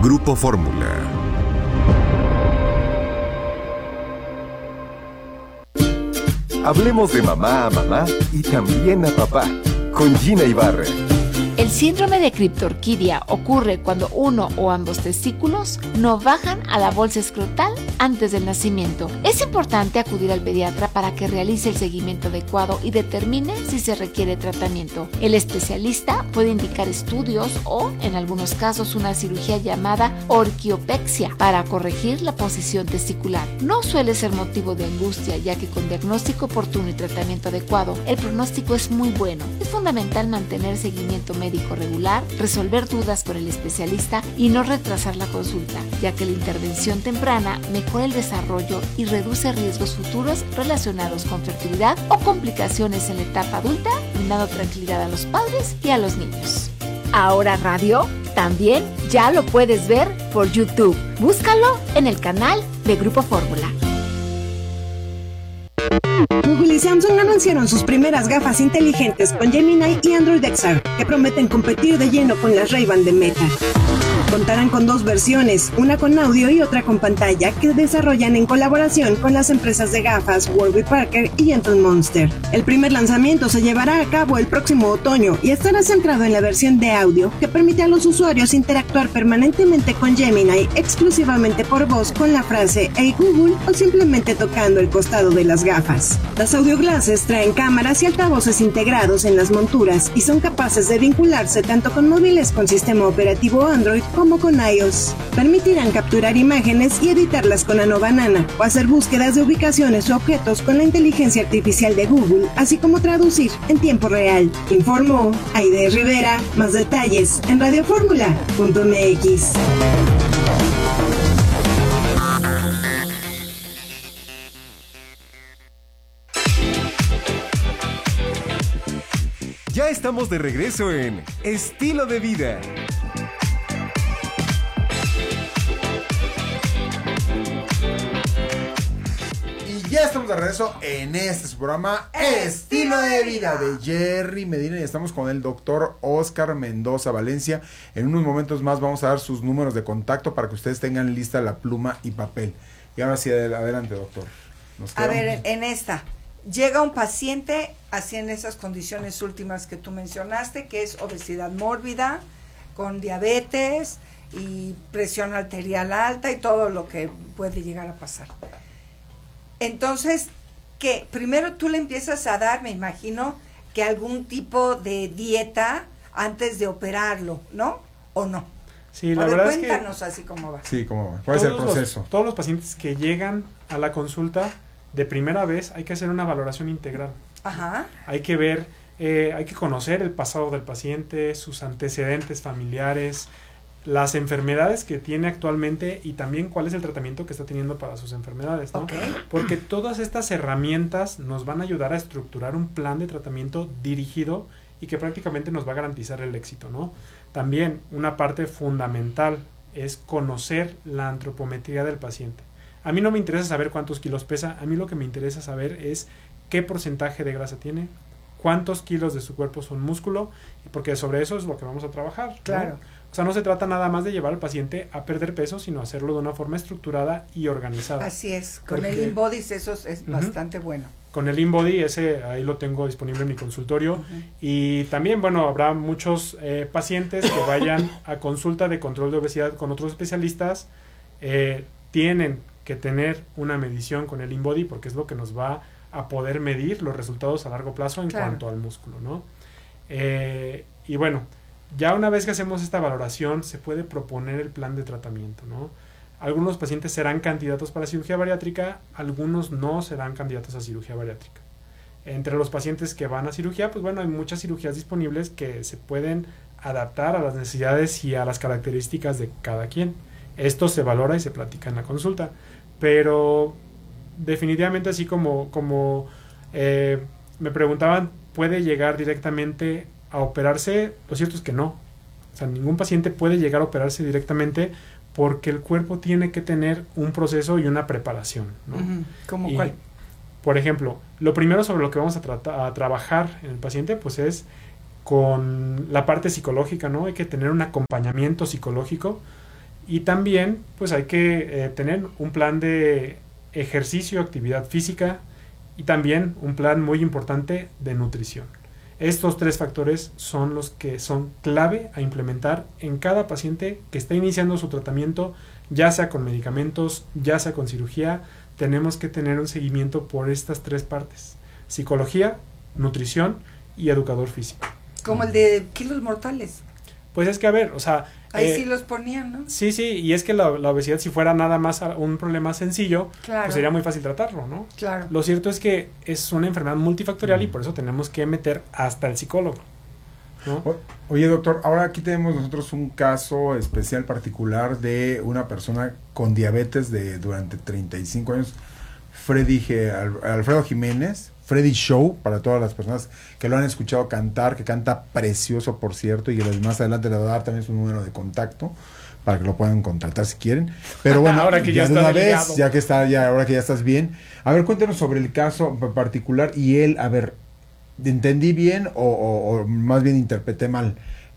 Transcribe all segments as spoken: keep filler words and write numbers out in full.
Grupo Fórmula. Hablemos de mamá a mamá y también a papá, con Gina Ibarra. El síndrome de criptorquidia ocurre cuando uno o ambos testículos no bajan a la bolsa escrotal antes del nacimiento. Es importante acudir al pediatra para que realice el seguimiento adecuado y determine si se requiere tratamiento. El especialista puede indicar estudios o, en algunos casos, una cirugía llamada orquiopexia para corregir la posición testicular. No suele ser motivo de angustia, ya que con diagnóstico oportuno y tratamiento adecuado, el pronóstico es muy bueno. Es fundamental mantener seguimiento médico regular, resolver dudas con el especialista y no retrasar la consulta, ya que la intervención temprana mejora el desarrollo y reduce riesgos futuros relacionados con fertilidad o complicaciones en la etapa adulta, brindando tranquilidad a los padres y a los niños. Ahora Radio también ya lo puedes ver por YouTube. Búscalo en el canal de Grupo Fórmula. Google y Samsung anunciaron sus primeras gafas inteligentes con Gemini y Android X R, que prometen competir de lleno con las Ray-Ban de Meta. Contarán con dos versiones, una con audio y otra con pantalla, que desarrollan en colaboración con las empresas de gafas Warby Parker y Gentle Monster. El primer lanzamiento se llevará a cabo el próximo otoño y estará centrado en la versión de audio, que permite a los usuarios interactuar permanentemente con Gemini exclusivamente por voz con la frase "Hey Google" o simplemente tocando el costado de las gafas. Las audio glasses traen cámaras y altavoces integrados en las monturas y son capaces de vincularse tanto con móviles con sistema operativo Android como con iOS. Permitirán capturar imágenes y editarlas con Nano Banana o hacer búsquedas de ubicaciones o objetos con la inteligencia artificial de Google, así como traducir en tiempo real. Informó Aide Rivera. Más detalles en radio fórmula punto m x. Ya estamos de regreso en Estilo de Vida. Y ya estamos de regreso en este su programa Estilo de Vida de Jerry Medina y estamos con el doctor Oscar Mendoza Valencia. En unos momentos más vamos a dar sus números de contacto para que ustedes tengan lista la pluma y papel. Y ahora sí, adelante, doctor. Nos a ver, en esta, llega un paciente así en esas condiciones últimas que tú mencionaste, que es obesidad mórbida, con diabetes y presión arterial alta y todo lo que puede llegar a pasar. Entonces, que primero tú le empiezas a dar, me imagino, que algún tipo de dieta antes de operarlo, ¿no? ¿O no? Sí, la ver, verdad es que... Cuéntanos así cómo va. Sí, cómo va. ¿Cuál es el proceso? Los, todos los pacientes que llegan a la consulta de primera vez hay que hacer una valoración integral. Ajá. Hay que ver, eh, hay que conocer el pasado del paciente, sus antecedentes familiares, las enfermedades que tiene actualmente y también cuál es el tratamiento que está teniendo para sus enfermedades, ¿no? Okay. Porque todas estas herramientas nos van a ayudar a estructurar un plan de tratamiento dirigido y que prácticamente nos va a garantizar el éxito, ¿no? También una parte fundamental es conocer la antropometría del paciente. A mí no me interesa saber cuántos kilos pesa, a mí lo que me interesa saber es qué porcentaje de grasa tiene, cuántos kilos de su cuerpo son músculo, porque sobre eso es lo que vamos a trabajar, ¿no? Claro. O sea, no se trata nada más de llevar al paciente a perder peso, sino hacerlo de una forma estructurada y organizada. Así es, con porque, el InBodies eso es, es uh-huh. bastante bueno. Con el InBody, ese ahí lo tengo disponible en mi consultorio. Uh-huh. Y también, bueno, habrá muchos eh, pacientes que vayan a consulta de control de obesidad con otros especialistas. Eh, tienen que tener una medición con el InBody porque es lo que nos va a poder medir los resultados a largo plazo en claro. cuanto al músculo, ¿no? Eh, y bueno, ya una vez que hacemos esta valoración, se puede proponer el plan de tratamiento, ¿no? Algunos pacientes serán candidatos para cirugía bariátrica, algunos no serán candidatos a cirugía bariátrica. Entre los pacientes que van a cirugía, pues bueno, hay muchas cirugías disponibles que se pueden adaptar a las necesidades y a las características de cada quien. Esto se valora y se platica en la consulta, pero definitivamente así como, como eh, me preguntaban, ¿puede llegar directamente a operarse? Lo cierto es que no. O sea, ningún paciente puede llegar a operarse directamente porque el cuerpo tiene que tener un proceso y una preparación, ¿no? Uh-huh. ¿Cómo y, cuál? Por ejemplo, lo primero sobre lo que vamos a, trata, a trabajar en el paciente, pues es con la parte psicológica, ¿no? Hay que tener un acompañamiento psicológico Y también pues hay que eh, tener un plan de ejercicio, actividad física y también un plan muy importante de nutrición. Estos tres factores son los que son clave a implementar en cada paciente que está iniciando su tratamiento, ya sea con medicamentos, ya sea con cirugía. Tenemos que tener un seguimiento por estas tres partes: psicología, nutrición y educador físico. Como el de kilos mortales. Pues es que, a ver, o sea... Ahí eh, sí los ponían, ¿no? Sí, sí, y es que la, la obesidad, si fuera nada más un problema sencillo, Claro. pues sería muy fácil tratarlo, ¿no? Claro. Lo cierto es que es una enfermedad multifactorial y por eso tenemos que meter hasta el psicólogo, ¿no? O- Oye, doctor, ahora aquí tenemos nosotros un caso especial particular de una persona con diabetes de durante treinta y cinco años, Freddy G- Al- Alfredo Jiménez, Freddy Show, para todas las personas que lo han escuchado cantar, que canta precioso, por cierto, y que les- más adelante le voy a dar también su número de contacto para que lo puedan contratar si quieren. Pero bueno, Ahora que ya de está una delegado. vez, ya que está, ya ahora que ya estás bien, a ver, cuéntanos sobre el caso pa- particular y él, a ver, ¿entendí bien o, o- o más bien interpreté mal?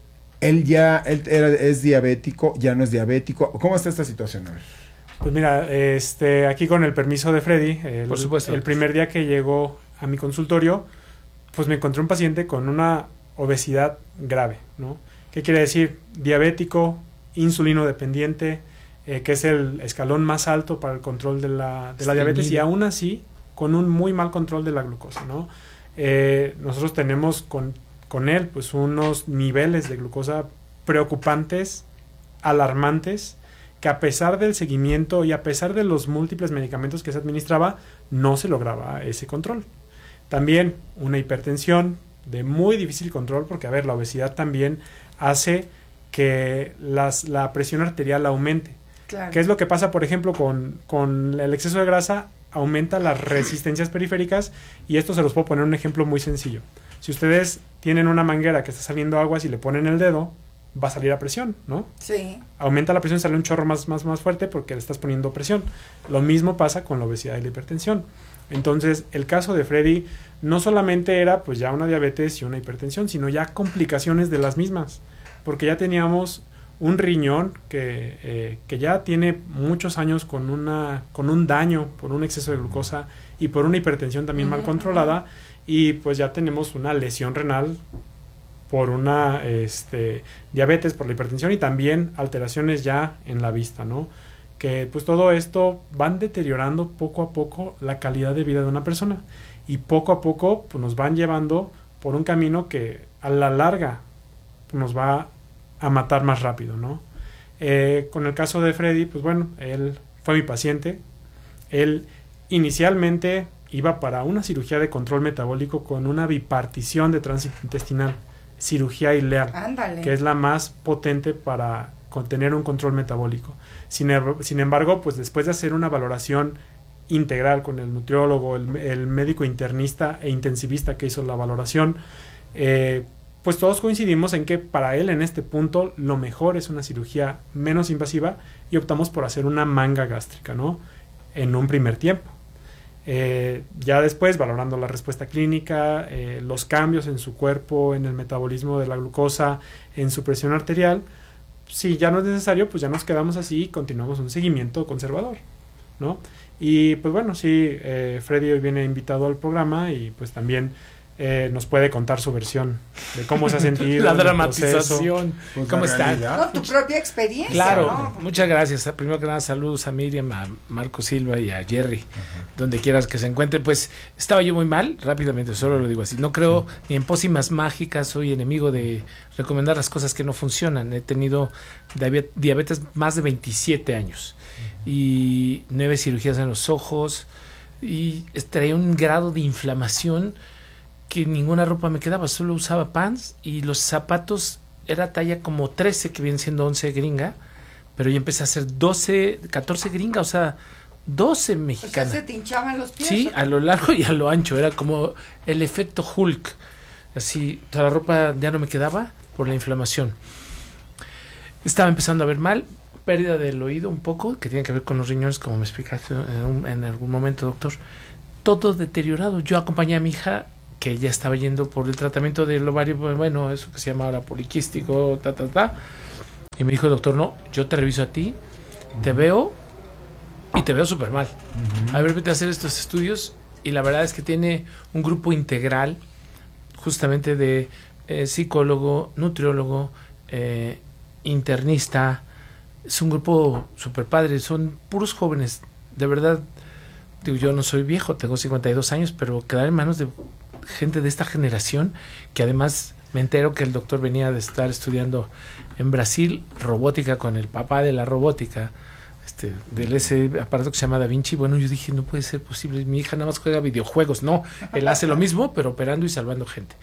Él ya él era, es diabético, ya no es diabético. ¿Cómo está esta situación? A ver. Pues mira, este, aquí con el permiso de Freddy, el, Por supuesto. el primer día que llegó a mi consultorio, pues me encontré un paciente con una obesidad grave, ¿no? ¿Qué quiere decir? Diabético, insulino dependiente, eh, que es el escalón más alto para el control de la, de la diabetes, y aún así con un muy mal control de la glucosa, ¿no? Eh, nosotros tenemos con, con él pues unos niveles de glucosa preocupantes, alarmantes, que a pesar del seguimiento y a pesar de los múltiples medicamentos que se administraba, no se lograba ese control. También una hipertensión de muy difícil control, porque a ver, la obesidad también hace que las, la presión arterial aumente. Claro. ¿Qué es lo que pasa, por ejemplo, con, con el exceso de grasa? Aumenta las resistencias periféricas, y esto se los puedo poner un ejemplo muy sencillo. Si ustedes tienen una manguera que está saliendo agua, si le ponen el dedo, va a salir a presión, ¿no? Sí. Aumenta la presión, sale un chorro más, más, más fuerte porque le estás poniendo presión. Lo mismo pasa con la obesidad y la hipertensión. Entonces, el caso de Freddy no solamente era pues ya una diabetes y una hipertensión, sino ya complicaciones de las mismas, porque ya teníamos un riñón que, eh, que ya tiene muchos años con, una, con un daño por un exceso de glucosa y por una hipertensión también mal controlada, y pues ya tenemos una lesión renal por una este, diabetes, por la hipertensión, y también alteraciones ya en la vista, ¿no? Que pues todo esto van deteriorando poco a poco la calidad de vida de una persona, y poco a poco pues nos van llevando por un camino que a la larga nos va a matar más rápido, ¿no? Eh, con el caso de Freddy, pues bueno, él fue mi paciente. Él inicialmente iba para una cirugía de control metabólico con una bipartición de tránsito intestinal, cirugía ileal, Ándale. que es la más potente para tener un control metabólico. Sin, er- sin embargo, pues después de hacer una valoración integral con el nutriólogo, el, el médico internista e intensivista que hizo la valoración, eh, pues todos coincidimos en que para él en este punto lo mejor es una cirugía menos invasiva, y optamos por hacer una manga gástrica, ¿no? En un primer tiempo. Eh, ya después, valorando la respuesta clínica, eh, los cambios en su cuerpo, en el metabolismo de la glucosa, en su presión arterial, si ya no es necesario, pues ya nos quedamos así y continuamos un seguimiento conservador, ¿no? Y pues bueno, sí, eh, Freddy hoy viene invitado al programa, y pues también eh, nos puede contar su versión de cómo se ha sentido. La en el dramatización. Pues, ¿Cómo la están? realidad, No, tu propia experiencia, Claro, ¿no? muchas gracias. Primero que nada, saludos a Miriam, a Marco Silva y a Jerry, donde quieras que se encuentren. Pues estaba yo muy mal, rápidamente, solo lo digo así. No creo ni en pócimas mágicas, soy enemigo de recomendar las cosas que no funcionan. He tenido diabe- diabetes más de veintisiete años y nueve cirugías en los ojos, y traía un grado de inflamación que ninguna ropa me quedaba, solo usaba pants, y los zapatos era talla como trece, que viene siendo once gringa, pero yo empecé a hacer doce, catorce gringa, o sea, doce O sea, mexicana. se te hinchaban los pies. Sí, ¿o qué? a lo largo y a lo ancho, era como el efecto Hulk. Así, toda la ropa ya no me quedaba por la inflamación. Estaba empezando a ver mal, pérdida del oído un poco, que tiene que ver con los riñones, como me explicaste en, un- en algún momento, doctor. Todo deteriorado. Yo acompañé a mi hija, que ya estaba yendo por el tratamiento del ovario, bueno, eso que se llama ahora poliquístico, ta, ta, ta. Y me dijo el doctor, no, yo te reviso a ti, te veo y te veo súper mal. Uh-huh. A ver, vete a hacer estos estudios. Y la verdad es que tiene un grupo integral justamente de eh, psicólogo, nutriólogo, eh, internista. Es un grupo súper padre, son puros jóvenes. De verdad, digo, yo no soy viejo, tengo cincuenta y dos años, pero quedar en manos de gente de esta generación, que además me entero que el doctor venía de estar estudiando en Brasil robótica con el papá de la robótica, este, del ese aparato que se llama Da Vinci. Bueno, yo dije, no puede ser posible, mi hija nada más juega videojuegos. No, él hace lo mismo, pero operando y salvando gente.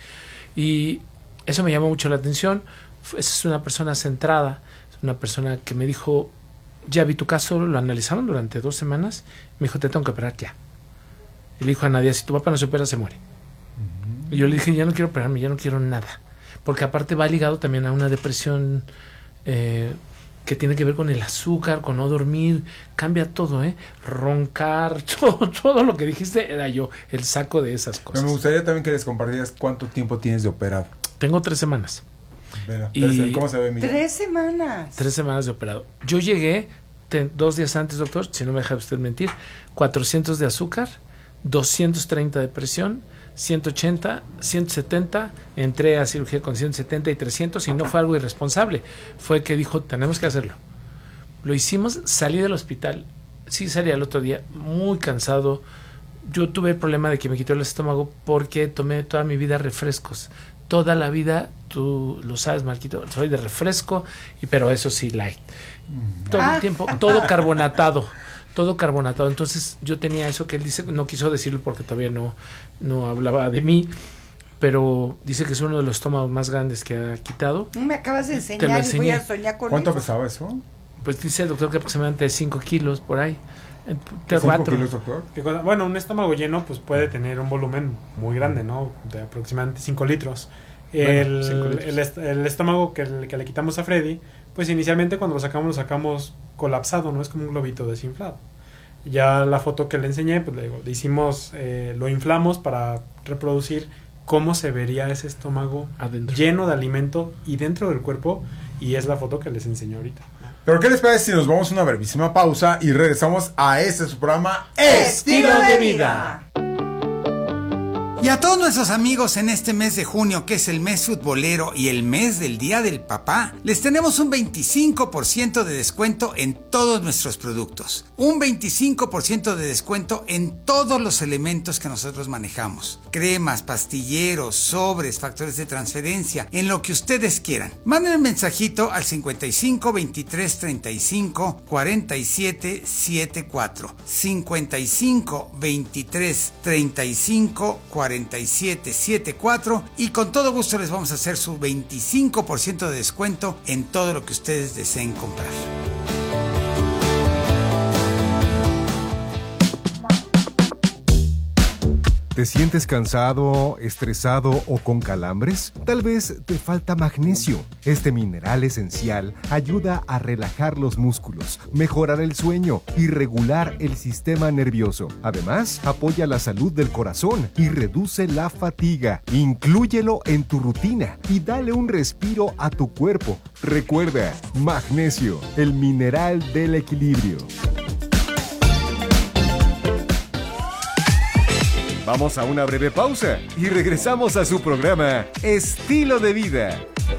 Y eso me llamó mucho la atención. Es una persona centrada, es una persona que me dijo, ya vi tu caso, lo analizaron durante dos semanas, me dijo, te tengo que operar ya. Y le dijo a Nadia, si tu papá no se opera, se muere. Uh-huh. Y yo le dije, ya no quiero operarme, ya no quiero nada. Porque aparte va ligado también a una depresión eh, que tiene que ver con el azúcar, con no dormir, cambia todo, ¿eh? Roncar, todo, todo lo que dijiste era yo, el saco de esas cosas. Me gustaría también que les compartieras cuánto tiempo tienes de operado. Tengo tres semanas. Mira, y ¿cómo se ve, Miguel? Tres semanas. Tres semanas de operado. Yo llegué te, dos días antes, doctor, si no me deja usted mentir, cuatrocientos de azúcar, doscientos treinta de presión, ciento ochenta, ciento setenta, entré a cirugía con ciento setenta y trescientos y no fue algo irresponsable, fue que dijo, tenemos que hacerlo. Lo hicimos, salí del hospital, sí salí al otro día muy cansado. Yo tuve el problema de que me quitó el estómago porque tomé toda mi vida refrescos. Toda la vida, tú lo sabes, Marquito, soy de refresco, y pero eso sí, light. Todo el tiempo, todo carbonatado. Todo carbonatado. Entonces yo tenía eso que él dice, no quiso decirlo porque todavía no, no hablaba de mí, pero dice que es uno de los estómagos más grandes que ha quitado. Me acabas de enseñar y voy a soñar con ¿Cuánto eso. pesaba eso? Pues dice el doctor que aproximadamente cinco kilos por ahí. ¿cinco kilos, doctor? Bueno, un estómago lleno pues puede tener un volumen muy grande, ¿no? De aproximadamente cinco litros. Bueno, el, cinco litros. El, est- el estómago que le, que le quitamos a Freddy, pues inicialmente cuando lo sacamos, lo sacamos colapsado, ¿no? Es como un globito desinflado. Ya la foto que le enseñé, pues le digo, le hicimos, eh, lo inflamos para reproducir cómo se vería ese estómago adentro, lleno de alimento y dentro del cuerpo, y es la foto que les enseño ahorita. Pero ¿qué les parece si nos vamos a una brevísima pausa y regresamos a este su programa Estilo de Vida? Y a todos nuestros amigos en este mes de junio, que es el mes futbolero y el mes del Día del Papá, les tenemos un veinticinco por ciento de descuento en todos nuestros productos. Un veinticinco por ciento de descuento en todos los elementos que nosotros manejamos. Cremas, pastilleros, sobres, factores de transferencia, en lo que ustedes quieran. Manden un mensajito al cincuenta y cinco, veintitrés, treinta y cinco, cuarenta y siete, setenta y cuatro. cincuenta y cinco, veintitrés, treinta y cinco, cuarenta y siete, setenta y cuatro, y con todo gusto les vamos a hacer su veinticinco por ciento de descuento en todo lo que ustedes deseen comprar. ¿Te sientes cansado, estresado o con calambres? Tal vez te falta magnesio. Este mineral esencial ayuda a relajar los músculos, mejorar el sueño y regular el sistema nervioso. Además, apoya la salud del corazón y reduce la fatiga. Inclúyelo en tu rutina y dale un respiro a tu cuerpo. Recuerda, magnesio, el mineral del equilibrio. Vamos a una breve pausa y regresamos a su programa Estilo de Vida.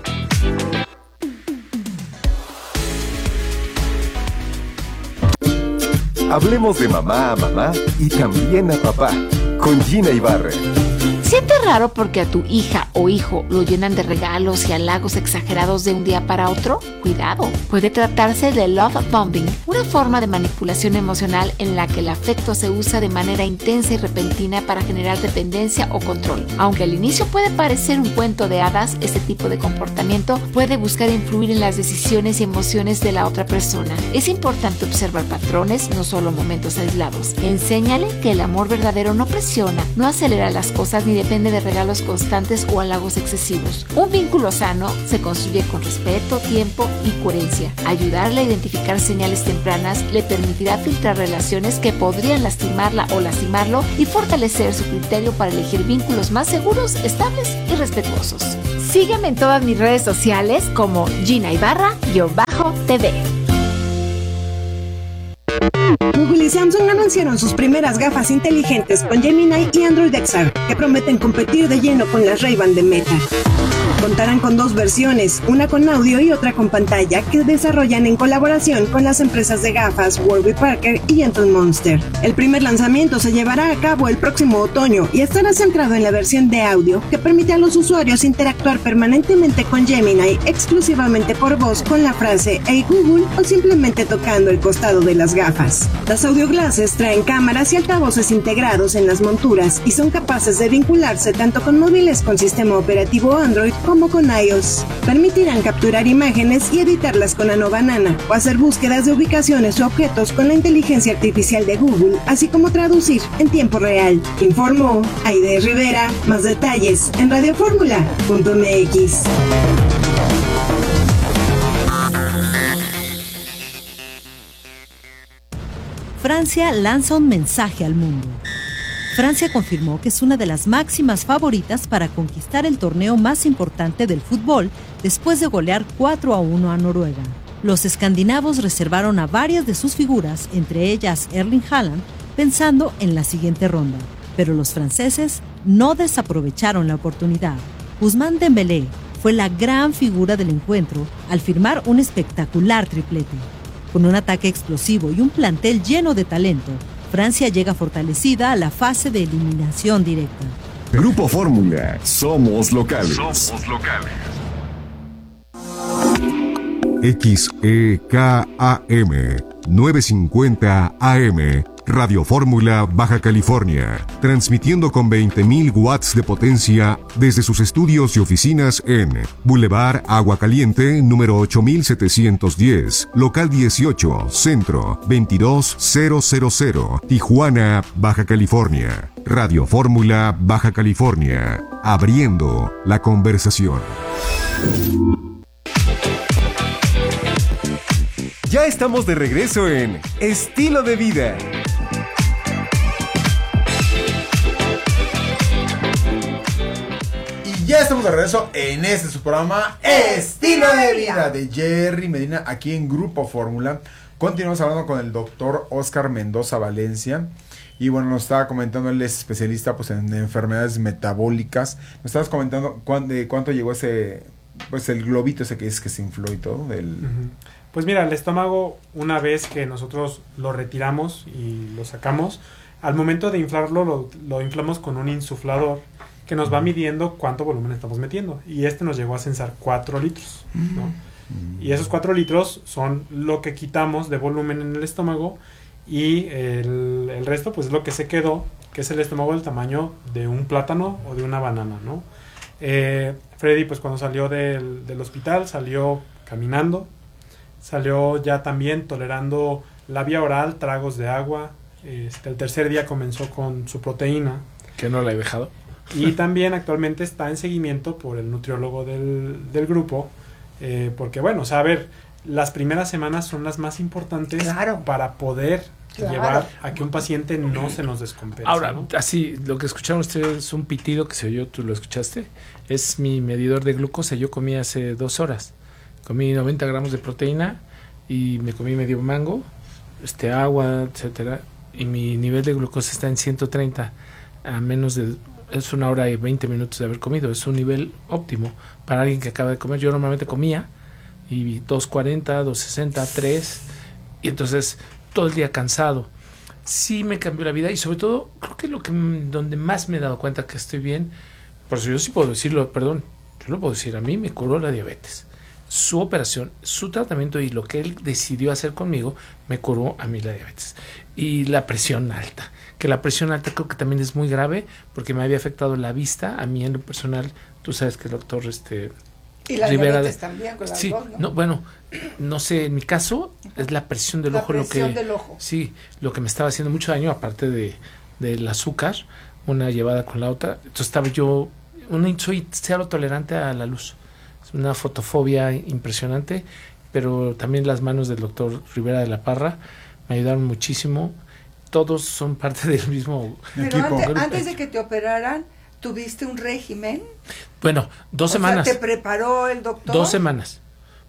Hablemos de mamá a mamá y también a papá, con Gina Ibarra. ¿Sientes raro porque a tu hija o hijo lo llenan de regalos y halagos exagerados de un día para otro? Cuidado, puede tratarse de love bombing, una forma de manipulación emocional en la que el afecto se usa de manera intensa y repentina para generar dependencia o control. Aunque al inicio puede parecer un cuento de hadas, este tipo de comportamiento puede buscar influir en las decisiones y emociones de la otra persona. Es importante observar patrones, no solo momentos aislados. Enséñale que el amor verdadero no presiona, no acelera las cosas ni depende de regalos constantes o halagos excesivos. Un vínculo sano se construye con respeto, tiempo y coherencia. Ayudarle a identificar señales tempranas le permitirá filtrar relaciones que podrían lastimarla o lastimarlo y fortalecer su criterio para elegir vínculos más seguros, estables y respetuosos. Sígueme en todas mis redes sociales como Gina Ibarra, yo bajo T V. Google y Samsung anunciaron sus primeras gafas inteligentes con Gemini y Android X R, que prometen competir de lleno con las Ray-Ban de Meta. Contarán con dos versiones, una con audio y otra con pantalla, que desarrollan en colaboración con las empresas de gafas Warby Parker y Gentle Monster. El primer lanzamiento se llevará a cabo el próximo otoño y estará centrado en la versión de audio, que permite a los usuarios interactuar permanentemente con Gemini exclusivamente por voz con la frase "Hey Google" o simplemente tocando el costado de las gafas. Las audio glasses traen cámaras y altavoces integrados en las monturas y son capaces de vincularse tanto con móviles con sistema operativo Android como con iOS. Permitirán capturar imágenes y editarlas con Nano Banana o hacer búsquedas de ubicaciones o objetos con la inteligencia artificial de Google, así como traducir en tiempo real. Informó Aide Rivera. Más detalles en radioformula punto m x. Francia lanza un mensaje al mundo. Francia confirmó que es una de las máximas favoritas para conquistar el torneo más importante del fútbol después de golear cuatro a uno a Noruega. Los escandinavos reservaron a varias de sus figuras, entre ellas Erling Haaland, pensando en la siguiente ronda. Pero los franceses no desaprovecharon la oportunidad. Ousmane Dembélé fue la gran figura del encuentro al firmar un espectacular triplete. Con un ataque explosivo y un plantel lleno de talento, Francia llega fortalecida a la fase de eliminación directa. Grupo Fórmula, somos locales. Somos locales. X E K A M novecientos cincuenta A M, Radio Fórmula, Baja California, transmitiendo con veinte mil watts de potencia desde sus estudios y oficinas en Boulevard Agua Caliente, número ocho mil setecientos diez, local dieciocho, Centro, veintidós mil, Tijuana, Baja California. Radio Fórmula, Baja California, abriendo la conversación. Ya estamos de regreso en Estilo de Vida. Y ya estamos de regreso en este su programa Estilo de Vida de Jerry Medina, aquí en Grupo Fórmula. Continuamos hablando con el doctor Óscar Mendoza Valencia. Y bueno, nos estaba comentando, él es especialista pues en enfermedades metabólicas. Nos estabas comentando cuán, de cuánto llegó ese, pues el globito ese que es que se infló y todo. Del... Uh-huh. Pues mira, el estómago, una vez que nosotros lo retiramos y lo sacamos, al momento de inflarlo, lo, lo inflamos con un insuflador que nos va midiendo cuánto volumen estamos metiendo. Y este nos llegó a censar cuatro litros, ¿no? Uh-huh. Y esos cuatro litros son lo que quitamos de volumen en el estómago, y el, el resto pues es lo que se quedó, que es el estómago del tamaño de un plátano o de una banana, ¿no? Eh, Freddy pues cuando salió del, del hospital salió caminando, salió ya también tolerando la vía oral, tragos de agua. Este, el tercer día comenzó con su proteína, que no la he dejado, y también actualmente está en seguimiento por el nutriólogo del, del grupo, eh, porque bueno, o sea, a ver, las primeras semanas son las más importantes, claro, para poder claro. llevar a que un paciente no se nos descompense. Ahora, ¿no? Así, lo que escucharon ustedes es un pitido que se oyó, tú lo escuchaste, es mi medidor de glucosa. Yo comí hace dos horas, comí noventa gramos de proteína y me comí medio mango, este agua, etcétera, y mi nivel de glucosa está en ciento treinta, a menos de, es una hora y veinte minutos de haber comido. Es un nivel óptimo para alguien que acaba de comer. Yo normalmente comía y dos cuarenta, dos sesenta, tres, y entonces todo el día cansado. Sí me cambió la vida, y sobre todo creo que lo que donde más me he dado cuenta que estoy bien, por eso yo sí puedo decirlo, perdón, yo lo puedo decir, a mí me curó la diabetes. Su operación, su tratamiento y lo que él decidió hacer conmigo me curó a mí la diabetes. Y la presión alta, que la presión alta creo que también es muy grave porque me había afectado la vista, a mí en lo personal. Tú sabes que el doctor este y la Rivera diabetes de, también con las sí, dos, ¿no? no, bueno, no sé, en mi caso es la presión del la ojo presión lo que del ojo. Sí, lo que me estaba haciendo mucho daño, aparte de del azúcar, una llevada con la otra. Entonces estaba yo, una, soy cero tolerante a la luz. Es una fotofobia impresionante, pero también las manos del doctor Rivera de la Parra me ayudaron muchísimo. Todos son parte del mismo pero equipo. Antes, antes de que te operaran, ¿tuviste un régimen? Bueno, dos o semanas. Sea, ¿te preparó el doctor? Dos semanas.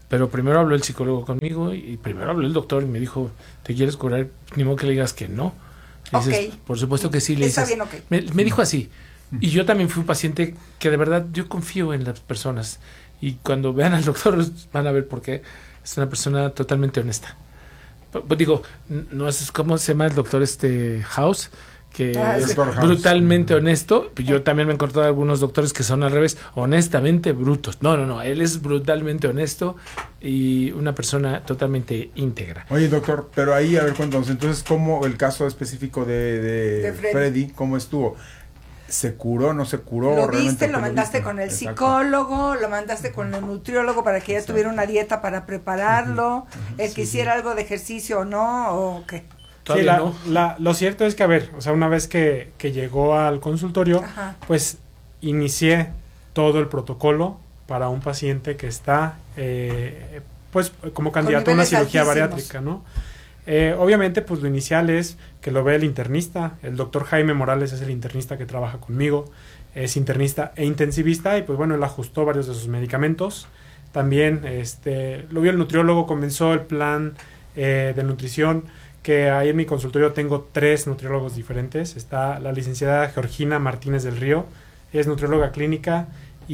Pero primero habló el psicólogo conmigo y primero habló el doctor y me dijo, ¿te quieres curar? Ni modo que le digas que no. Le dices, Ok. por supuesto que sí. Le Está dices, bien, ok. me, me dijo así. Y yo también fui un paciente que de verdad yo confío en las personas. Y cuando vean al doctor van a ver por qué. Es una persona totalmente honesta. Pues digo, no es como se llama el doctor este House, que Ah, es sí. brutalmente honesto. Yo también me he encontrado algunos doctores que son al revés, honestamente brutos. No, no, no, él es brutalmente honesto y una persona totalmente íntegra. Oye, doctor, pero ahí, a ver, cuéntanos, entonces, ¿cómo el caso específico de, de, De Freddy. Freddy, cómo estuvo? ¿Se curó, no se curó? Lo ¿Realmente viste, fue lo lo mandaste viste? con el Exacto. psicólogo, lo mandaste con el nutriólogo para que ya Exacto. tuviera una dieta para prepararlo, el que hiciera algo de ejercicio o no, o qué. Sí, Todavía la- no. la- lo cierto es que, a ver, o sea, una vez que, que llegó al consultorio, Ajá. pues inicié todo el protocolo para un paciente que está, eh, pues, como candidato a una niveles cirugía altísimos. bariátrica, ¿no? Eh, obviamente, pues lo inicial es que lo vea el internista. El doctor Jaime Morales es el internista que trabaja conmigo. Es internista e intensivista y, pues bueno, él ajustó varios de sus medicamentos. También este, lo vio el nutriólogo, comenzó el plan eh, de nutrición, que ahí en mi consultorio tengo tres nutriólogos diferentes. Está la licenciada Georgina Martínez del Río, es nutrióloga clínica,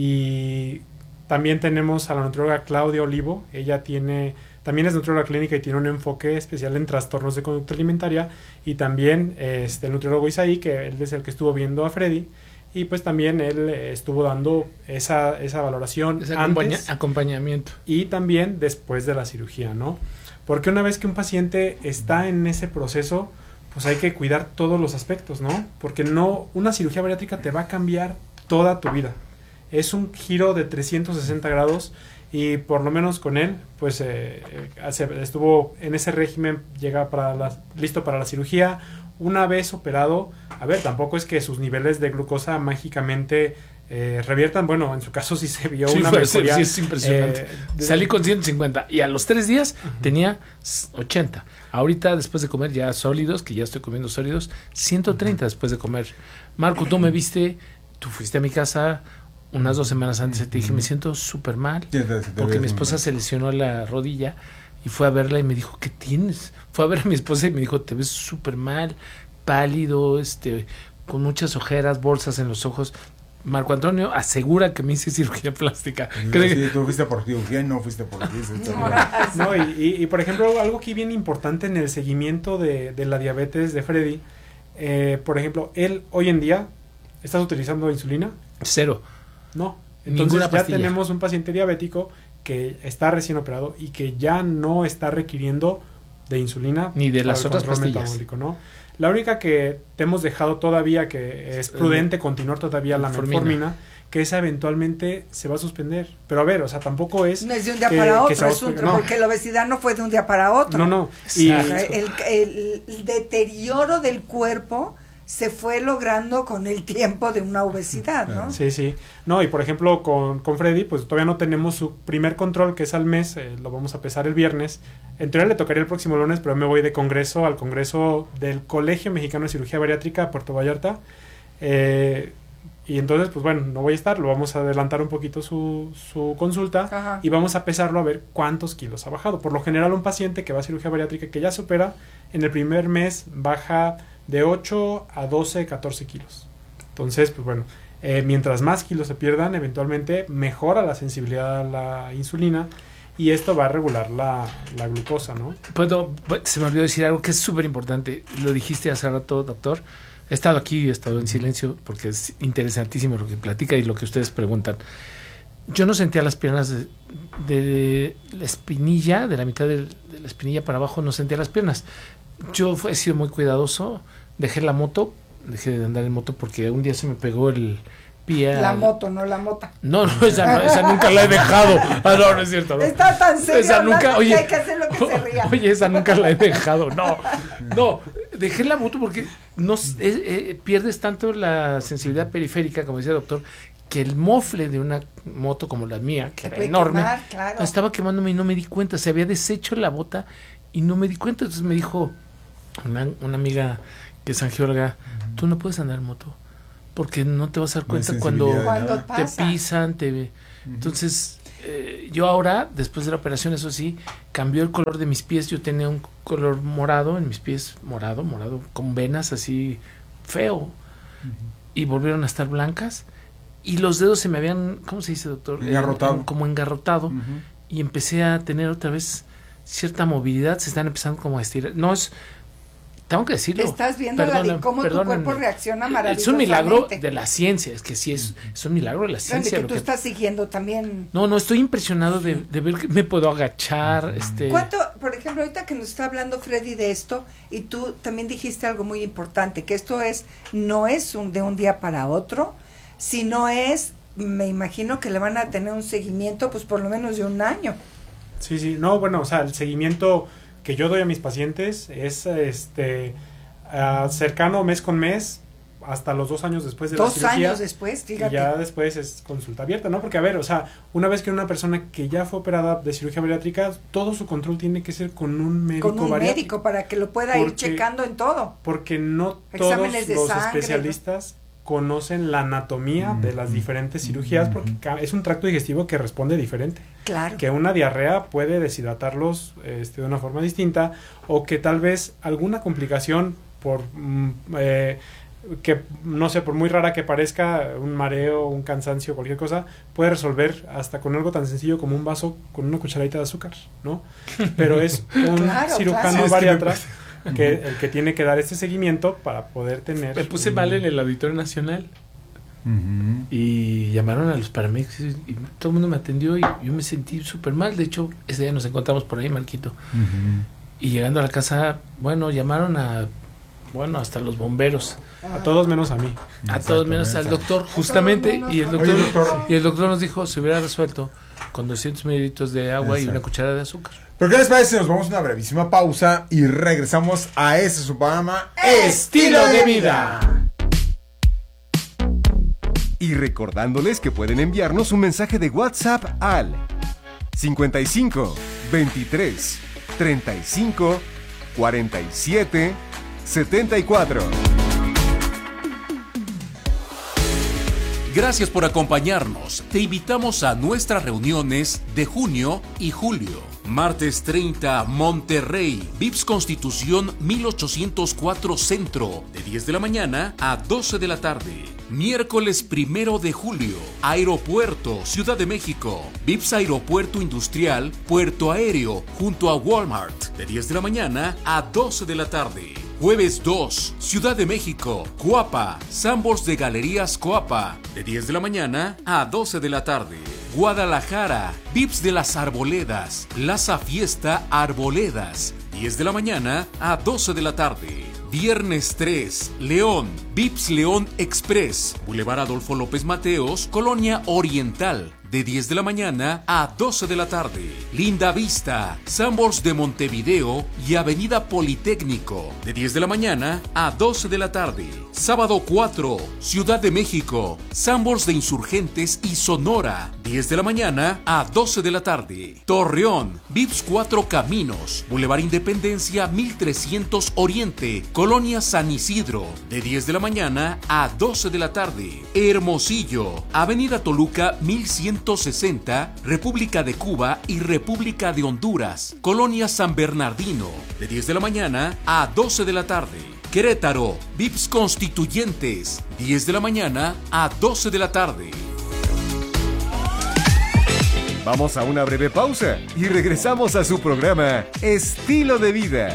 y también tenemos a la nutrióloga Claudia Olivo. Ella tiene, también es nutrióloga clínica y tiene un enfoque especial en trastornos de conducta alimentaria. Y también este, el nutriólogo Isaí, que él es el que estuvo viendo a Freddy. Y pues también él eh, estuvo dando esa, esa valoración Ese acompaña- antes acompañamiento. y también después de la cirugía, ¿no? Porque una vez que un paciente está en ese proceso, pues hay que cuidar todos los aspectos, ¿no? Porque no, una cirugía bariátrica te va a cambiar toda tu vida. Es un giro de trescientos sesenta grados y por lo menos con él, pues eh, hace- estuvo en ese régimen, llega para la, listo para la cirugía. Una vez operado, a ver, tampoco es que sus niveles de glucosa mágicamente eh, reviertan. Bueno, en su caso sí se vio Sí, una fue- mejoría. sí, es impresionante. eh, de- Salí con ciento cincuenta y a los tres días tenía ochenta. Ahorita, después de comer ya sólidos, que ya estoy comiendo sólidos, ciento treinta después de comer. Marco, tú me viste, tú fuiste a mi casa unas dos semanas antes y te dije, me siento súper mal, Sí, te- te porque ves mi esposa muy se lesionó la rodilla y fue a verla y me dijo, ¿qué tienes? Fue a ver a mi esposa y me dijo, te ves súper mal, pálido, este, con muchas ojeras, bolsas en los ojos. Marco Antonio asegura que me hice cirugía plástica. bien. Cree Sí, que- tú fuiste por cirugía y no fuiste por cirugía. No, y, y, y, por ejemplo, algo aquí bien importante en el seguimiento de, de la diabetes de Freddy, eh, por ejemplo, él hoy en día, ¿estás utilizando insulina? Cero. No. Ninguna Entonces ya pastilla. tenemos un paciente diabético que está recién operado y que ya no está requiriendo de insulina Ni de para las el otras control pastillas. metabólico, ¿no? La única que te hemos dejado todavía, que es prudente continuar todavía la Metformina. metformina, que esa eventualmente se va a suspender. Pero a ver, o sea, tampoco es... No es de un día que- para que se otro, es un, va a- no. porque la obesidad no fue de un día para otro. No, no. Y, O sea, el, el- el deterioro del cuerpo se fue logrando con el tiempo de una obesidad, ¿no? Sí, sí. No, y por ejemplo, con, con Freddy, pues todavía no tenemos su primer control, que es al mes, eh, lo vamos a pesar el viernes. En teoría le tocaría el próximo lunes, pero me voy de congreso al congreso del Colegio Mexicano de Cirugía Bariátrica a Puerto Vallarta. Eh, y entonces, pues bueno, no voy a estar, lo vamos a adelantar un poquito su, su consulta. Ajá. Y vamos a pesarlo a ver cuántos kilos ha bajado. Por lo general, un paciente que va a cirugía bariátrica que ya supera, en el primer mes baja de ocho a doce, catorce kilos. Entonces, pues bueno, eh, mientras más kilos se pierdan, eventualmente mejora la sensibilidad a la insulina y esto va a regular la, la glucosa, ¿no? Puedo, pu- se me olvidó decir algo que es súper importante. Lo dijiste hace rato, doctor. He estado aquí, he estado en silencio porque es interesantísimo lo que platica y lo que ustedes preguntan. Yo no sentía las piernas de, de la espinilla, de la mitad de, de la espinilla para abajo, no sentía las piernas. Yo he sido muy cuidadoso. Dejé la moto, dejé de andar en moto porque un día se me pegó el pie. La al- moto, no la mota. No, no, esa, no, esa nunca la he dejado. Ah, no, no es cierto. No. Está tan serio Esa hablando nunca, que oye, hay que hacer lo que se ría. Oye, esa nunca la he dejado. No, no, dejé la moto porque no, s- eh, eh, pierdes tanto la sensibilidad periférica, como decía el doctor, que el mofle de una moto como la mía, que Se era puede enorme, quemar, claro. estaba quemándome y no me di cuenta. Se había deshecho la bota y no me di cuenta. Entonces me dijo una, una amiga que es angióloga, tú no puedes andar en moto porque no te vas a dar No hay cuenta cuando sensibilidad de Cuando nada. te pasa. pisan, te... Entonces... eh, yo ahora, después de la operación, eso sí, cambió el color de mis pies. Yo tenía un color morado en mis pies, morado, morado, con venas así feo. Uh-huh. Y volvieron a estar blancas. Y los dedos se me habían, ¿cómo se dice, doctor? Engarrotado. Eh, como engarrotado. Uh-huh. Y empecé a tener otra vez cierta movilidad. Se están empezando como a estirar. No es... Tengo que decirlo. Estás viendo la de cómo tu cuerpo reacciona maravillosamente. Es un milagro de la ciencia, es que sí, es, es un milagro de la ciencia. Que lo tú que... estás siguiendo también. No, no, estoy impresionado de, de ver que me puedo agachar. Este... ¿Cuánto, por ejemplo, ahorita que nos está hablando Freddy de esto, y tú también dijiste algo muy importante, que esto es, no es un, de un día para otro, sino es, me imagino que le van a tener un seguimiento, pues por lo menos de un año. Sí, sí, no, bueno, o sea, el seguimiento que yo doy a mis pacientes es este uh, cercano mes con mes hasta los dos años después de dos la cirugía. Dos años después, fíjate. Y ya después es consulta abierta, ¿no? Porque, a ver, o sea, una vez que una persona que ya fue operada de cirugía bariátrica, todo su control tiene que ser con un médico Con un bariátrico. médico para que lo pueda porque, ir checando en todo. Porque no todos Exámenes de los sangre, especialistas conocen la anatomía mm, de las diferentes cirugías mm, porque es un tracto digestivo que responde diferente. Claro. Que una diarrea puede deshidratarlos este, de una forma distinta o que tal vez alguna complicación por mm, eh, que no sé, por muy rara que parezca, un mareo, un cansancio, cualquier cosa, puede resolver hasta con algo tan sencillo como un vaso con una cucharadita de azúcar, ¿no? Pero es un claro, cirujano claro. bariatra que el que tiene que dar este seguimiento para poder tener... Me puse un... mal en el Auditorio Nacional uh-huh. y llamaron a los paramédicos y, y todo el mundo me atendió y yo me sentí súper mal. De hecho, ese día nos encontramos por ahí, Marquito. Uh-huh. Y llegando a la casa, bueno, llamaron a... Bueno, hasta los bomberos. A todos menos a mí. A todos menos al doctor, justamente. Y el doctor, Oye, doctor y el doctor nos dijo, se hubiera resuelto con doscientos mililitros de agua Exacto. y una cucharada de azúcar. ¿Pero qué les parece? Nos vamos a una brevísima pausa y regresamos a este su programa Estilo de Vida. Y recordándoles que pueden enviarnos un mensaje de WhatsApp al cincuenta y cinco, veintitrés, treinta y cinco, cuarenta y siete, setenta y cuatro. Gracias por acompañarnos. Te invitamos a nuestras reuniones de junio y julio. Martes treinta, Monterrey, V I P S Constitución mil ochocientos cuatro Centro, de diez de la mañana a doce de la tarde. Miércoles primero de julio, Aeropuerto, Ciudad de México, V I P S Aeropuerto Industrial, Puerto Aéreo, junto a Walmart, de diez de la mañana a doce de la tarde. Jueves dos, Ciudad de México, Coapa, Sambors de Galerías Coapa, de diez de la mañana a doce de la tarde. Guadalajara, V I P S de las Arboledas, Plaza Fiesta Arboledas, diez de la mañana a doce de la tarde. Viernes tres, León, V I P S León Express, Boulevard Adolfo López Mateos, Colonia Oriental, de diez de la mañana a doce de la tarde. Linda Vista, Sambors de Montevideo y Avenida Politécnico, de diez de la mañana a doce de la tarde. Sábado cuatro, Ciudad de México, Sambors de Insurgentes y Sonora, diez de la mañana a doce de la tarde. Torreón, V I P S Cuatro Caminos, Boulevard Independencia mil trescientos Oriente, Colonia San Isidro, de diez de la mañana a doce de la tarde. Hermosillo, Avenida Toluca mil ciento sesenta, República de Cuba y República de Honduras, Colonia San Bernardino, de diez de la mañana a doce de la tarde. Querétaro, V I P S Constituyentes, diez de la mañana a doce de la tarde. Vamos a una breve pausa y regresamos a su programa Estilo de Vida.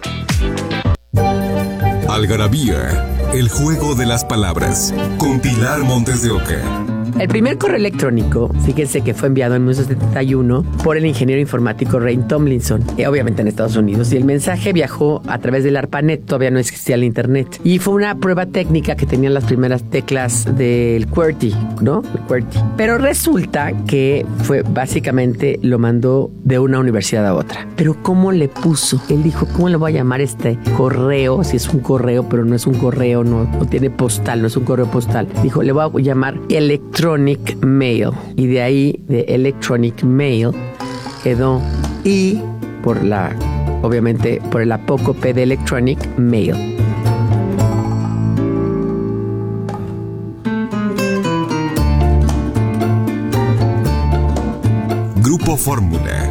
Algarabía, el juego de las palabras, con Pilar Montes de Oca. El primer correo electrónico, fíjense que fue enviado en mil novecientos setenta y uno por el ingeniero informático Ray Tomlinson, eh, obviamente en Estados Unidos, y el mensaje viajó a través del ARPANET, todavía no existía el internet, y fue una prueba técnica que tenían las primeras teclas del QWERTY, ¿no? El QWERTY. Pero resulta que fue básicamente lo mandó de una universidad a otra. Pero ¿cómo le puso? Él dijo, ¿cómo le voy a llamar este correo? Si es un correo, pero no es un correo, no, no tiene postal, no es un correo postal. Dijo, le voy a llamar Electronic Mail, y de ahí de Electronic Mail quedó I por la, obviamente por el apócope de Electronic Mail. Grupo Fórmula.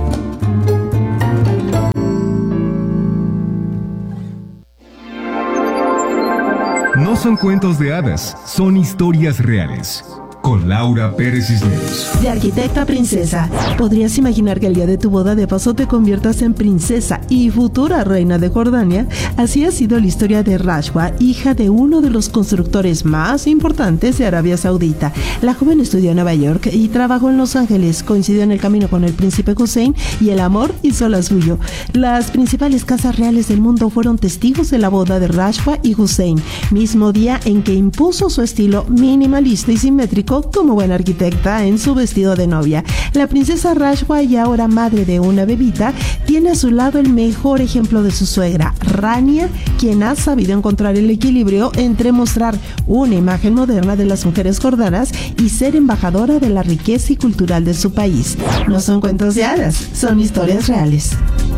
No son cuentos de hadas, son historias reales. Con Laura Pérez Cisneros. De arquitecta a princesa. ¿Podrías imaginar que el día de tu boda de paso te conviertas en princesa y futura reina de Jordania? Así ha sido la historia de Rashwa, hija de uno de los constructores más importantes de Arabia Saudita. La joven estudió en Nueva York y trabajó en Los Ángeles. Coincidió en el camino con el príncipe Hussein y el amor hizo la suyo. Las principales casas reales del mundo fueron testigos de la boda de Rashwa y Hussein, mismo día en que impuso su estilo minimalista y simétrico como buena arquitecta en su vestido de novia. La princesa Rashwa, y ahora madre de una bebita, tiene a su lado el mejor ejemplo de su suegra, Rania, quien ha sabido encontrar el equilibrio entre mostrar una imagen moderna de las mujeres jordanas y ser embajadora de la riqueza y cultural de su país. No son cuentos de hadas, son historias reales.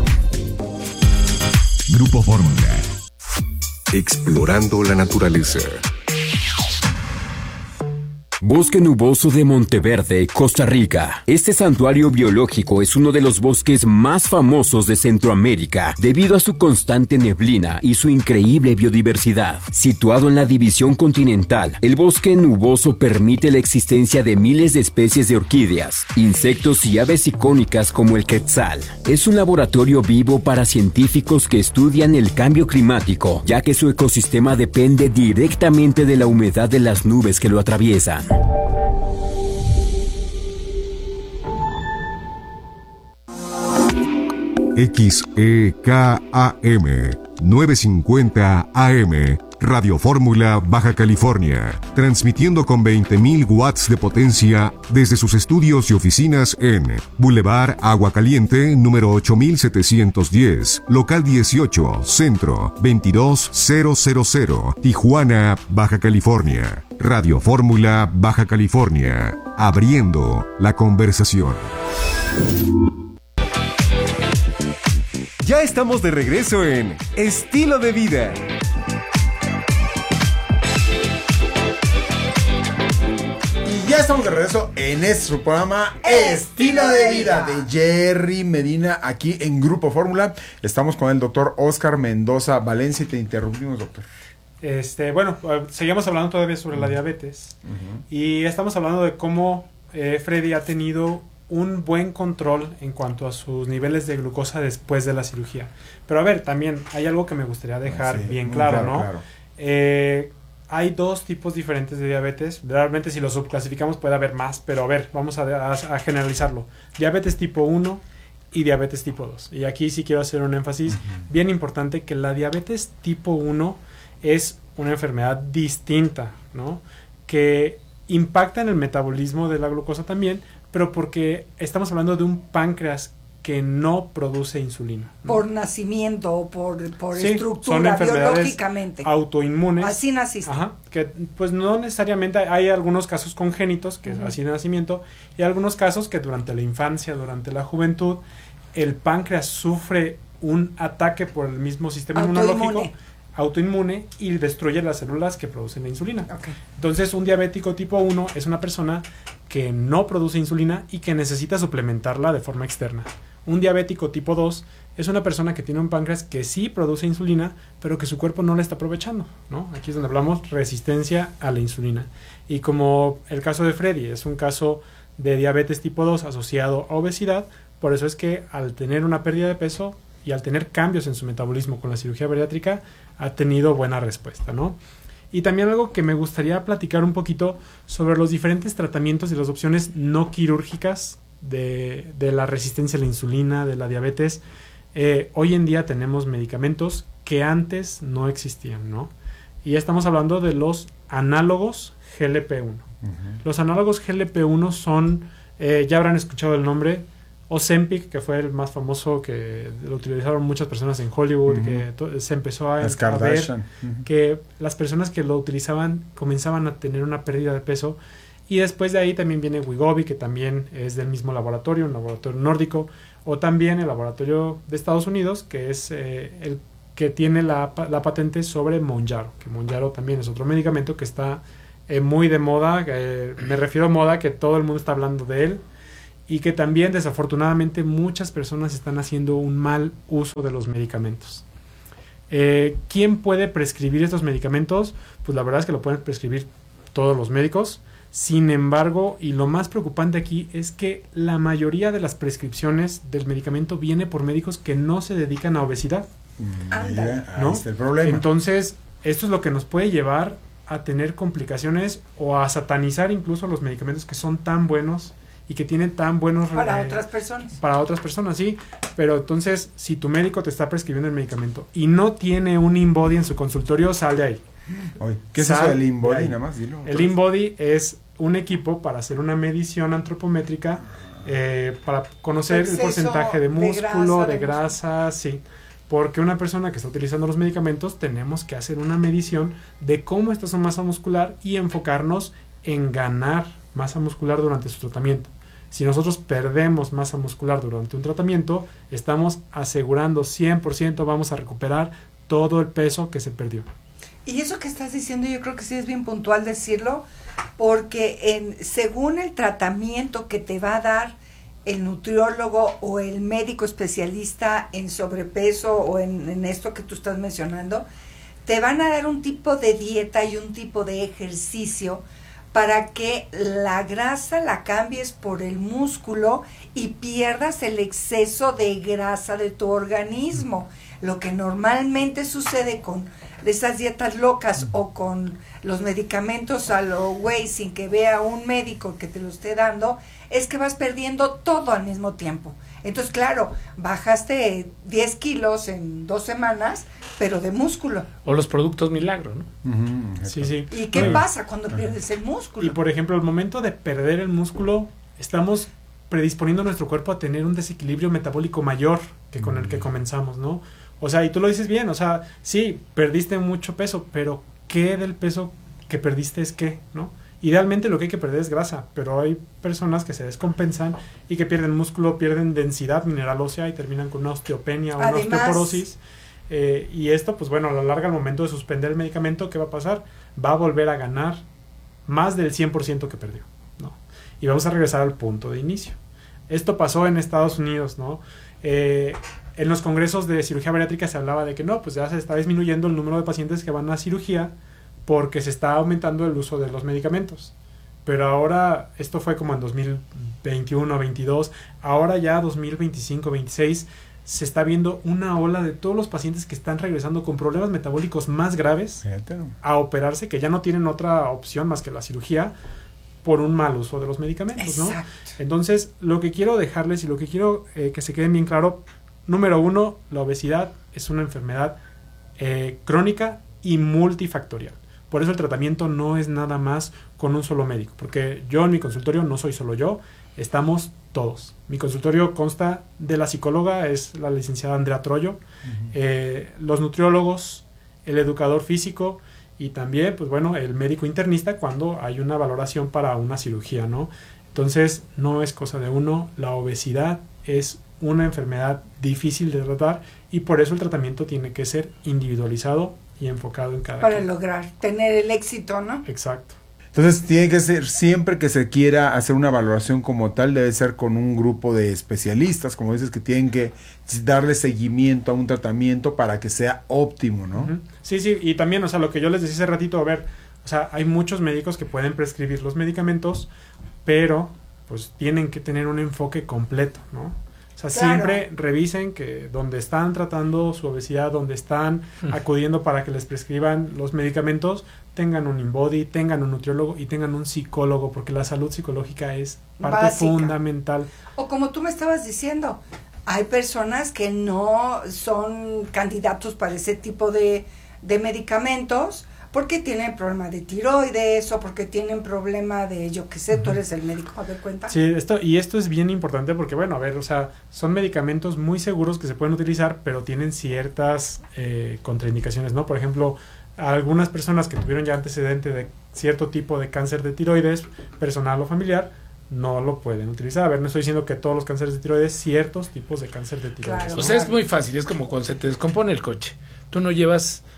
Grupo Fórmula. Explorando la naturaleza. Bosque Nuboso de Monteverde, Costa Rica. Este santuario biológico es uno de los bosques más famosos de Centroamérica debido a su constante neblina y su increíble biodiversidad. Situado en la división continental, el bosque nuboso permite la existencia de miles de especies de orquídeas, insectos y aves icónicas como el quetzal. Es un laboratorio vivo para científicos que estudian el cambio climático, ya que su ecosistema depende directamente de la humedad de las nubes que lo atraviesan. X E K A M novecientos cincuenta A M Radio Fórmula, Baja California, transmitiendo con veinte mil watts de potencia desde sus estudios y oficinas en Boulevard Agua Caliente, número ocho mil setecientos diez, local dieciocho, Centro, veintidós mil, Tijuana, Baja California. Radio Fórmula, Baja California, abriendo la conversación. Ya estamos de regreso en Estilo de Vida. Y ya estamos de regreso en este su programa Estilo de Vida de Jerry Medina, aquí en Grupo Fórmula. Estamos con el doctor Óscar Mendoza Valencia y te interrumpimos, doctor. Este, bueno, seguimos hablando todavía sobre la diabetes. Uh-huh. Y estamos hablando de cómo eh, Freddy ha tenido un buen control en cuanto a sus niveles de glucosa después de la cirugía. Pero a ver, también hay algo que me gustaría dejar sí, bien claro, claro, ¿no? Claro. Eh, hay dos tipos diferentes de diabetes. Realmente si lo subclasificamos puede haber más, pero a ver, vamos a, a, a generalizarlo. Diabetes tipo uno y diabetes tipo dos. Y aquí sí quiero hacer un énfasis uh-huh. bien importante, que la diabetes tipo uno es una enfermedad distinta, ¿no? Que impacta en el metabolismo de la glucosa también, pero porque estamos hablando de un páncreas que no produce insulina, ¿no? Por nacimiento o por, por sí, estructura, biológicamente. Autoinmunes. Así naciste. Ajá, que pues no necesariamente, hay algunos casos congénitos, que uh-huh. es así de nacimiento, y algunos casos que durante la infancia, durante la juventud, el páncreas sufre un ataque por el mismo sistema Autoinmune. inmunológico, autoinmune, y destruye las células que producen la insulina. Okay. Entonces, un diabético tipo uno es una persona que no produce insulina y que necesita suplementarla de forma externa. Un diabético tipo dos es una persona que tiene un páncreas que sí produce insulina, pero que su cuerpo no la está aprovechando, ¿no? Aquí es donde hablamos resistencia a la insulina. Y como el caso de Freddy es un caso de diabetes tipo dos asociado a obesidad, por eso es que al tener una pérdida de peso y al tener cambios en su metabolismo con la cirugía bariátrica, ha tenido buena respuesta, ¿no? Y también algo que me gustaría platicar un poquito sobre los diferentes tratamientos y las opciones no quirúrgicas de, de la resistencia a la insulina, de la diabetes. Eh, hoy en día tenemos medicamentos que antes no existían, ¿no? Y estamos hablando de los análogos G L P uno. Uh-huh. Los análogos G L P uno son, eh, ya habrán escuchado el nombre, Ozempic, que fue el más famoso, que lo utilizaron muchas personas en Hollywood, uh-huh. que to- se empezó a, a ver uh-huh. que las personas que lo utilizaban comenzaban a tener una pérdida de peso. Y después de ahí también viene Wegovy, que también es del mismo laboratorio, un laboratorio nórdico, o también el laboratorio de Estados Unidos, que es eh, el que tiene la, la patente sobre Mounjaro, que Mounjaro también es otro medicamento que está eh, muy de moda, eh, me refiero a moda que todo el mundo está hablando de él. y que también desafortunadamente muchas personas están haciendo un mal uso de los medicamentos. Eh, ¿Quién puede prescribir estos medicamentos? Pues la verdad es que lo pueden prescribir todos los médicos. Sin embargo, y lo más preocupante aquí es que la mayoría de las prescripciones del medicamento viene por médicos que no se dedican a obesidad. Mira, ¿no? ahí está el problema. Entonces, esto es lo que nos puede llevar a tener complicaciones o a satanizar incluso los medicamentos que son tan buenos y que tienen tan buenos para eh, otras personas. Para otras personas, sí. Pero entonces, si tu médico te está prescribiendo el medicamento y no tiene un InBody en su consultorio, sal de ahí. Oye, ¿qué es Sal eso del InBody? de ahí. Nada más, dilo. El InBody es un equipo para hacer una medición antropométrica eh, para conocer el porcentaje de músculo, de grasa, de grasa, sí. Porque una persona que está utilizando los medicamentos tenemos que hacer una medición de cómo está su masa muscular y enfocarnos en ganar masa muscular durante su tratamiento. Si nosotros perdemos masa muscular durante un tratamiento, estamos asegurando cien por ciento vamos a recuperar todo el peso que se perdió. Y eso que estás diciendo yo creo que sí es bien puntual decirlo, porque en, según el tratamiento que te va a dar el nutriólogo o el médico especialista en sobrepeso o en, en esto que tú estás mencionando, te van a dar un tipo de dieta y un tipo de ejercicio para que la grasa la cambies por el músculo y pierdas el exceso de grasa de tu organismo. Lo que normalmente sucede con esas dietas locas o con los medicamentos a lo güey sin que vea un médico que te lo esté dando, es que vas perdiendo todo al mismo tiempo. Entonces, claro, bajaste diez kilos en dos semanas, pero de músculo. O los productos milagro, ¿no? Uh-huh, sí, sí. ¿Y qué bueno, pasa cuando uh-huh. pierdes el músculo? Y, por ejemplo, al momento de perder el músculo, estamos predisponiendo a nuestro cuerpo a tener un desequilibrio metabólico mayor que con uh-huh. el que comenzamos, ¿no? O sea, y tú lo dices bien, o sea, sí, perdiste mucho peso, pero ¿qué del peso que perdiste es qué, no? Idealmente lo que hay que perder es grasa, pero hay personas que se descompensan y que pierden músculo, pierden densidad mineral ósea y terminan con una osteopenia o una Además, osteoporosis. Eh, y esto, pues bueno, a la larga, al momento de suspender el medicamento, ¿qué va a pasar? Va a volver a ganar más del cien por ciento que perdió, ¿no? Y vamos a regresar al punto de inicio. Esto pasó en Estados Unidos, ¿no? Eh, en los congresos de cirugía bariátrica se hablaba de que no, pues ya se está disminuyendo el número de pacientes que van a cirugía porque se está aumentando el uso de los medicamentos. Pero ahora, esto fue como en dos mil veintiuno, veintidós, ahora ya dos mil veinticinco, veintiséis, se está viendo una ola de todos los pacientes que están regresando con problemas metabólicos más graves a operarse, que ya no tienen otra opción más que la cirugía por un mal uso de los medicamentos, ¿no? Exacto. Entonces, lo que quiero dejarles y lo que quiero eh, que se queden bien claro, número uno, la obesidad es una enfermedad eh, crónica y multifactorial. Por eso el tratamiento no es nada más con un solo médico, porque yo en mi consultorio no soy solo yo, estamos todos. Mi consultorio consta de la psicóloga, es la licenciada Andrea Troyo, uh-huh. eh, los nutriólogos, el educador físico y también, pues bueno, el médico internista cuando hay una valoración para una cirugía, ¿no? Entonces, no es cosa de uno, la obesidad es una enfermedad difícil de tratar y por eso el tratamiento tiene que ser individualizado y enfocado en cada para quien. lograr tener el éxito, ¿no? Exacto. Entonces tiene que ser, siempre que se quiera hacer una valoración como tal, debe ser con un grupo de especialistas, como dices, que tienen que darle seguimiento a un tratamiento para que sea óptimo, ¿no? Uh-huh. Sí, sí, y también, o sea, lo que yo les decía hace ratito, a ver, o sea, hay muchos médicos que pueden prescribir los medicamentos, pero pues tienen que tener un enfoque completo, ¿no? O sea, claro. Siempre revisen que donde están tratando su obesidad, donde están acudiendo para que les prescriban los medicamentos, tengan un InBody, tengan un nutriólogo y tengan un psicólogo, porque la salud psicológica es parte básica, fundamental. O como tú me estabas diciendo, hay personas que no son candidatos para ese tipo de, de medicamentos, porque tienen problema de tiroides o porque tienen problema de, yo qué sé, uh-huh. Tú eres el médico, a ver, cuenta. Sí, esto, y esto es bien importante porque, bueno, a ver, o sea, son medicamentos muy seguros que se pueden utilizar, pero tienen ciertas eh, contraindicaciones, ¿no? Por ejemplo, algunas personas que tuvieron ya antecedente de cierto tipo de cáncer de tiroides, personal o familiar, no lo pueden utilizar. A ver, no estoy diciendo que todos los cánceres de tiroides, ciertos tipos de cáncer de tiroides. Claro, ¿no? O sea, es muy fácil, es como cuando se te descompone el coche. Tú no llevas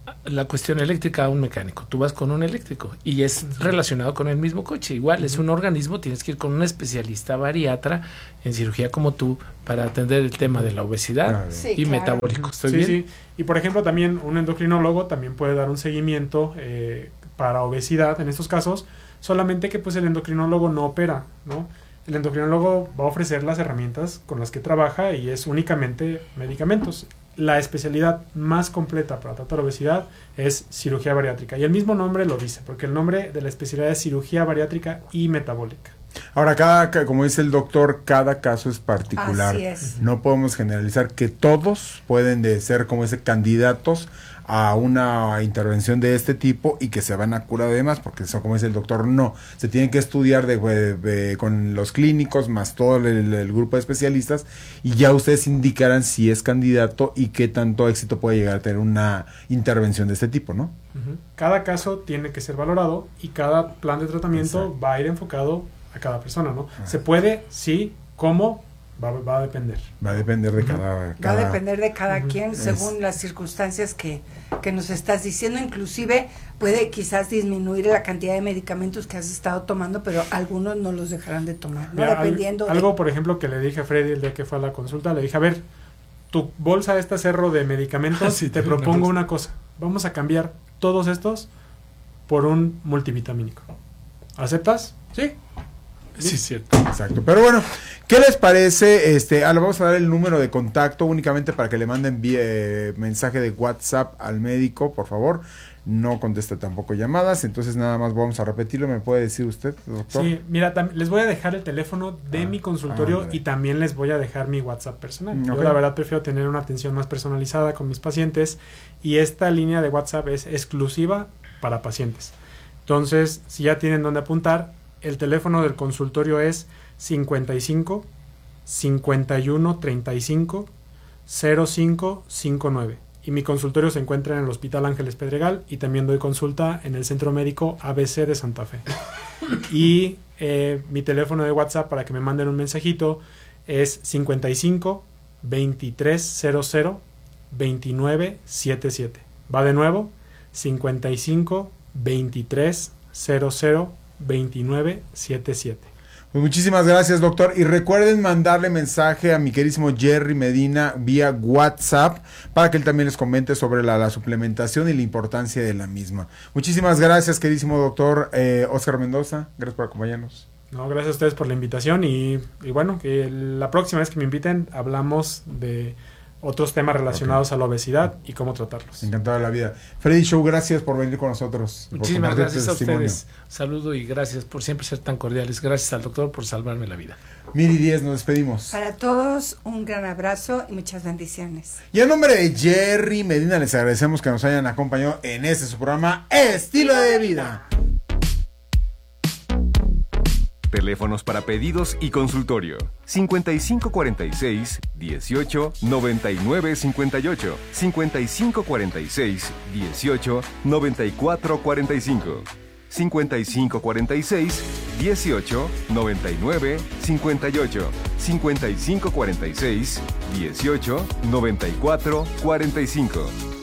la cuestión eléctrica a un mecánico. Tú vas con un eléctrico y es relacionado con el mismo coche. Igual, uh-huh. es un organismo, tienes que ir con un especialista bariatra en cirugía como tú para atender el tema de la obesidad claro. sí, y claro. metabólico. ¿Estoy sí, bien? Sí. Y por ejemplo, también un endocrinólogo también puede dar un seguimiento eh, para obesidad en estos casos, solamente que pues el endocrinólogo no opera, ¿no? El endocrinólogo va a ofrecer las herramientas con las que trabaja y es únicamente medicamentos. La especialidad más completa para tratar obesidad es cirugía bariátrica. Y el mismo nombre lo dice, porque el nombre de la especialidad es cirugía bariátrica y metabólica. Ahora, cada, como dice el doctor, cada caso es particular. Así es. No podemos generalizar que todos pueden de ser, como dice, candidatos a una intervención de este tipo y que se van a curar además, porque eso, como dice el doctor, no. Se tienen que estudiar de, de, de, con los clínicos más todo el, el grupo de especialistas y ya ustedes indicarán si es candidato y qué tanto éxito puede llegar a tener una intervención de este tipo, ¿no? Uh-huh. Cada caso tiene que ser valorado y cada plan de tratamiento Exacto. va a ir enfocado a cada persona, ¿no? Ah. Se puede, sí, ¿cómo? Va, va a depender. Va a depender de cada... cada... Va a depender de cada uh-huh. quien es... según las circunstancias que, que nos estás diciendo. Inclusive puede quizás disminuir la cantidad de medicamentos que has estado tomando, pero algunos no los dejarán de tomar, ¿no? Mira, Dependiendo al, algo, de... por ejemplo, que le dije a Freddy el día que fue a la consulta, le dije, a ver, tu bolsa esta cerro de medicamentos, sí, te propongo una cosa. Vamos a cambiar todos estos por un multivitamínico. ¿Aceptas? Sí. Sí, es cierto. Exacto. Pero bueno, ¿qué les parece? Este, ah, le vamos a dar el número de contacto únicamente para que le manden vía, eh, mensaje de WhatsApp al médico, por favor. No contesta tampoco llamadas, entonces nada más vamos a repetirlo. ¿Me puede decir usted, doctor? Sí, mira, tam- les voy a dejar el teléfono de ah, mi consultorio ah, y también les voy a dejar mi WhatsApp personal. Okay. Yo la verdad prefiero tener una atención más personalizada con mis pacientes y esta línea de WhatsApp es exclusiva para pacientes. Entonces, si ya tienen dónde apuntar, el teléfono del consultorio es cincuenta y cinco, cincuenta y uno, treinta y cinco, cero cinco cincuenta y nueve. Y mi consultorio se encuentra en el Hospital Ángeles Pedregal y también doy consulta en el Centro Médico A B C de Santa Fe. Y eh, mi teléfono de WhatsApp para que me manden un mensajito es cincuenta y cinco, veintitrés cero cero, veintinueve setenta y siete. Va de nuevo, cincuenta y cinco, veintitrés cero cero, veintinueve setenta y siete. Pues muchísimas gracias, doctor, y recuerden mandarle mensaje a mi queridísimo Jerry Medina vía WhatsApp para que él también les comente sobre la, la suplementación y la importancia de la misma. Muchísimas gracias, queridísimo doctor eh, Óscar Mendoza, gracias por acompañarnos. No, gracias a ustedes por la invitación y, y bueno, que la próxima vez que me inviten hablamos de otros temas relacionados okay. a la obesidad y cómo tratarlos. Encantado de la vida. Freddy Show, gracias por venir con nosotros. Muchísimas gracias a ustedes. Saludo y gracias por siempre ser tan cordiales. Gracias al doctor por salvarme la vida. Miri Díez, nos despedimos. Para todos, un gran abrazo y muchas bendiciones. Y en nombre de Jerry Medina, les agradecemos que nos hayan acompañado en este su programa Estilo de Vida. Teléfonos para pedidos y consultorio: cincuenta y cinco cuarenta y seis, dieciocho, noventa y nueve cincuenta y ocho, cincuenta y cinco cuarenta y seis, dieciocho, noventa y cuatro cuarenta y cinco, cincuenta y cinco cuarenta y seis, dieciocho, noventa y nueve cincuenta y ocho, cincuenta y cinco cuarenta y seis, dieciocho, noventa y cuatro cuarenta y cinco.